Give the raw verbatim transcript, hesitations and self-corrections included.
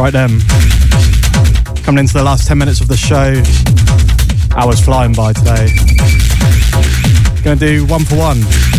Right then, coming into the last ten minutes of the show. Hours flying by today. Gonna do one for one.